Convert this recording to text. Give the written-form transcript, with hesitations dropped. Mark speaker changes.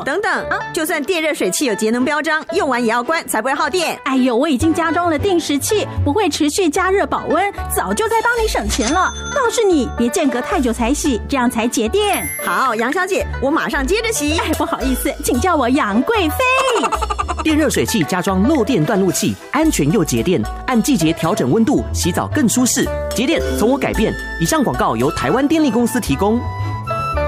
Speaker 1: 等等就算电热水器有节能标章，用完也要关，才不会耗电。
Speaker 2: 哎呦，我已经加装了定时器，不会持续加热保温，早就在帮你省钱了。倒是你别间隔太久才洗，这样才节电。
Speaker 1: 好，杨小姐，我马上接着洗。
Speaker 2: 哎，不好意思，请叫我杨贵妃。
Speaker 3: 电热水器加装漏电断路器，安全又节电，按季节调整温度，洗澡更舒适。节电从我改变。以上广告由台湾电力公司提供。